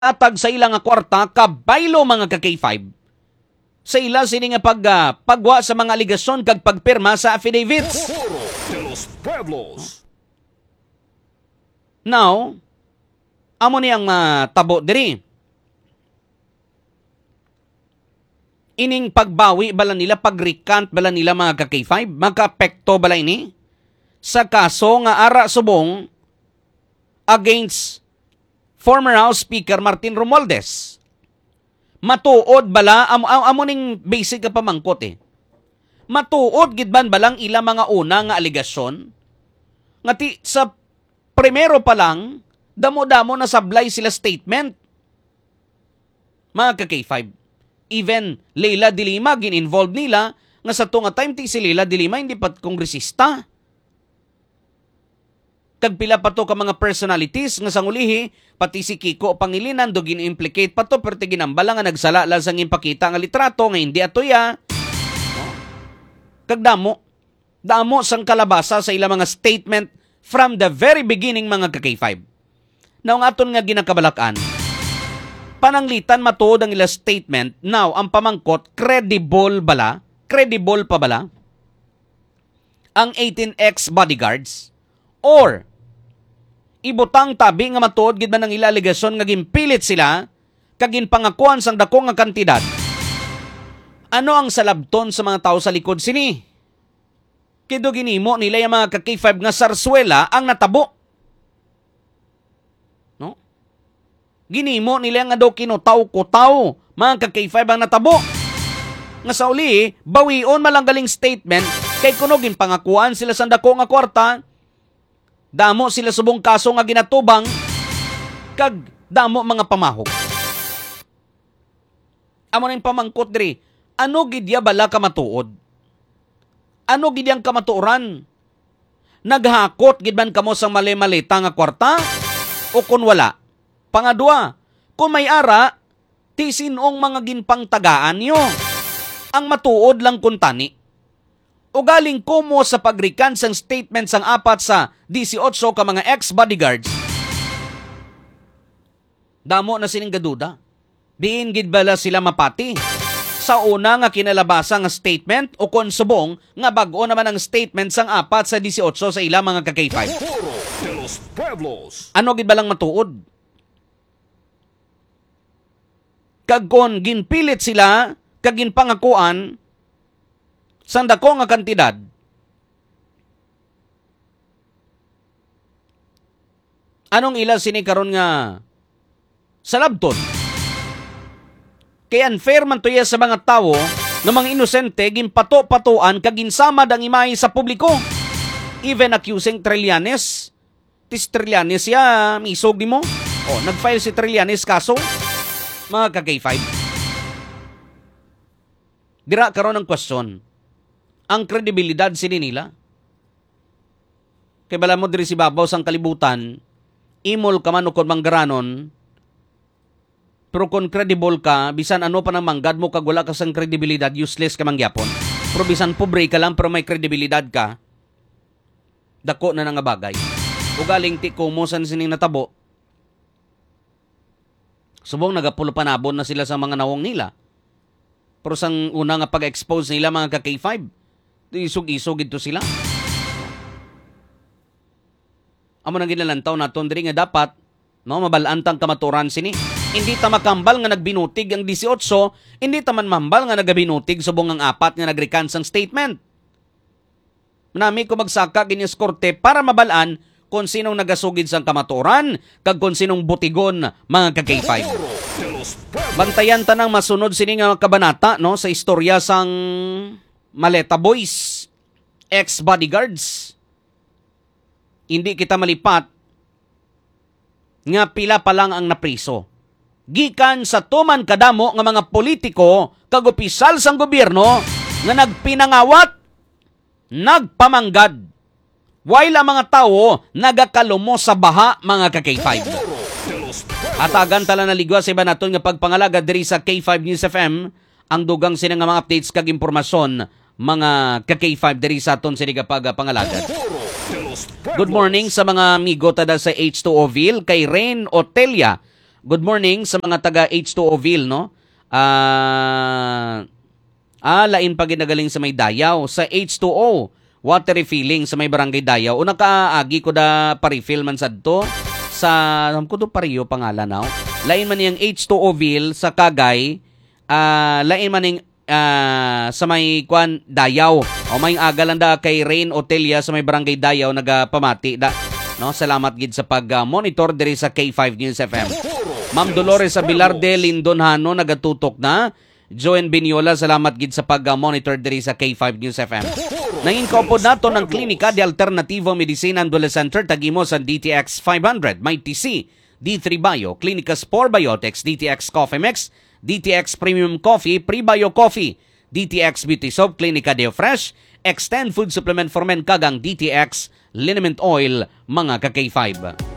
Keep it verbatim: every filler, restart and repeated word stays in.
atag sa ilang nga kwarta kabaylo mga ka K five. Sa ila sini nga pag uh, pagwa sa mga aligasyon kag pagpirma sa affidavits. Now, amo ni ang uh, tabo diri. Ining pagbawi bala nila, pag-recant bala nila mga ka K five, magka-apekto bala ini sa kaso nga ara subong against former House Speaker Martin Romualdez. Matuod bala, am, am, amo ning basic ka pamangkot eh. Matuod gid ban balang ila mga una nga aligasyon. Nga ti, sa primero pa lang, damo-damo na sablay sila statement. Mga ka K five. Even Leila de Lima, gin-involved nila, nga sa tunga time ti si Leila de Lima, hindi pat kongresista. Kag pila pa to ka mga personalities nga sangulihi, pati si Kiko Pangilinan do gin-implicate pa to, pero ti ginambala nga nagsala lang sang impakita nga litrato nga hindi atoya. Kag damo, damo sang kalabasa sa ilang mga statement from the very beginning mga ka K five. Now nga aton nga ginakabalakan, pananglitan matuod ang ilang statement. Now, ang pamangkot, credible bala? Credible pa bala? Ang eighteen ex-bodyguards? Or, ibutang tabi nga matuod gid man ang ila aligasyon nga gimpilit sila kagin pangakuan sang dako nga kantidad. Ano ang salabton sa mga tao sa likod sini? Kido ginimo nila yung mga ka K five nga sarswela ang natabo. No? Ginimo nila nga daw kinutaw-kutaw mga ka K five ang natabo. Nga sa uli, bawion malanggaling statement kay kuno gin pangakuan sila sa dako nga kwarta. Damo sila subong kaso nga ginatubang kag damo mga pamahog. Amo na yung pamangkot diri, ano gidya bala ka matuod? Ano gidyang kamatuoran? Naghakot gid man kamo sang mali-malita nga kwarta o kun wala? Pangadua, kung may ara, ti sinong mga ginpangtagaan niyo? Ang matuod lang kun tani. O galing kumo sa pagrikan sang statement sang apat sa eighteen ka mga ex-bodyguards, damo na sining gaduda. Diin gid bala sila mapati sa una nga kinalabasa nga statement o konsubong nga bag-o naman ang statement sang apat sa eighteen sa ilang mga ka K five. Ano gid balang matuod? Kag kon ginpilit sila, kag ginpangakuan sang dako nga kantidad, anong ila sini karon nga salabton? Kay unfair man to iya sa mga tawo ng mga inosente ginpato-patuan kag ginsamad ang imahe sa publiko. Even accusing Trillanes. Tis Trillanes ya misog di mo. O, nag-file si Trillanes kaso. Mga ka K five. Dira karon ang question. Ang kredibilidad sini nila. Kay bala mo diri si babaw sang kalibutan, imol ka man o kon manggaranon, pero kung credible ka, bisan ano pa nang manggad mo kag wala ka sang kredibilidad, useless ka mangyapon. Pero bisan pobre ka lang pero may kredibilidad ka, dako na nga bagay. O galing ti kumusan sining natabo, subong nagapulo panabon na sila sa mga nawong nila. Pero sang una nga pag-expose nila mga ka K five, isog-isog ito sila. Amo nang ginalantaw naton diri nga dapat no mabalantang kamaturan sini. Hindi ta makambal nga nagbinutig ang eighteen, hindi ta man mambal nga nagabinutig subong ang apat nga nagrecant sang statement. Manami ko magsaka ginis korte para mabalaan kung sinong nagasugid sang kamaturan kag kung sinong butigon mga ka K five. Bantayan tanang masunod sini nga kabanata no sa istorya sang Maleta Boys, ex-bodyguards. Hindi kita malipat nga pila pa lang ang napriso. Gikan sa tuman kadamo nga mga politiko kag opisyal sang gobyerno nga nagpinangawat, nagpamanggad, while ang mga tao nagakalumo sa baha mga ka K five. Atagan tala naligwa sa iba naton nga pagpangalaga diri sa K five News F M ang dugang sina nga mga updates kag impormasyon mga ka K five diri sa aton sini kapag pangalagad. Good morning sa mga amigo tada sa H two Oville, kay Rain Otelia Good morning sa mga taga H two O Ville, no? Ah, ah lain pa ginagaling sa may Dayaw. Sa H two O, water refilling sa may barangay Dayaw. O nakaagi ko da pa-refill man sadto sa, alam ko do pariyo pangalan now. Lain man yung H two O Ville sa Kagay, ah lain man yung ah, sa may kwan Dayaw. O may agalanda kay Rain Otelia sa may barangay Dayaw nagapamati da. No, salamat gid sa pag-monitor diri sa K five News F M. Ma'am Dolores Abilarde Lindonhano nagatutok na. Joen Binyola, salamat gid sa pag-monitor diri sa K five News F M. Nangin kaupod nato ng Klinika de Alternativo Medicina Andula Center tagimo sa D T X five hundred, may T C, D three Bio, Klinika Spore Biotics, D T X Coffee Mix, D T X Premium Coffee, Prebio Coffee, D T X Beauty Soap, Klinika Deo Fresh, Extend Food Supplement for Men kagang D T X Liniment Oil, mga ka-K five.